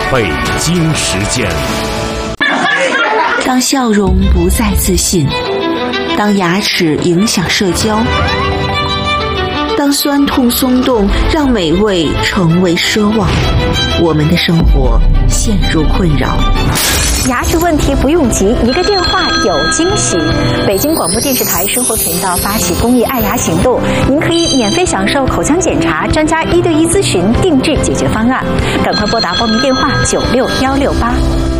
北京时间。 当笑容不再自信，当牙齿影响社交，当酸痛松动让美味成为奢望，我们的生活陷入困扰。 牙齿问题不用急，一个电话有惊喜。北京广播电视台生活频道发起公益爱牙行动，您可以免费享受口腔检查、专家1对1咨询、定制解决方案。赶快拨打报名电话96-168。